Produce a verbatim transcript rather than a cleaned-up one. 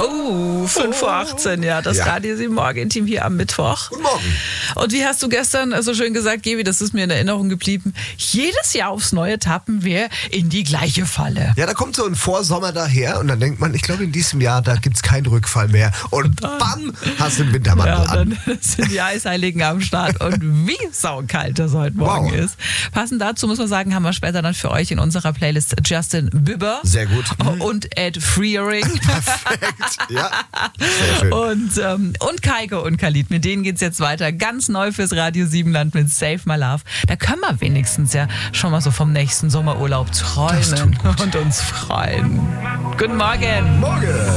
Oh, fünf Uhr achtzehn, ja, das Ja. Radio sieben Morgen-Team hier am Mittwoch. Guten Morgen. Und wie hast du gestern so schön gesagt, Gevi, das ist mir in Erinnerung geblieben, jedes Jahr aufs Neue tappen wir in die gleiche Falle. Ja, da kommt so ein Vorsommer daher und dann denkt man, ich glaube in diesem Jahr, da gibt's keinen Rückfall mehr. Und bam, hast du den Wintermantel Ja, an. dann sind die Eisheiligen am Start und wie saukalt das heute Morgen Wow. ist. Passend dazu muss man sagen, haben wir später dann für euch in unserer Playlist Justin Bieber Sehr gut. und Ed Freering Perfekt. Ja, sehr schön. und, ähm, und Kaiko und Khalid. Mit denen geht's jetzt weiter. Ganz neu fürs Radio Siebenland mit Save My Love. Da können wir wenigstens ja schon mal so vom nächsten Sommerurlaub träumen und uns freuen. Guten Morgen. Morgen.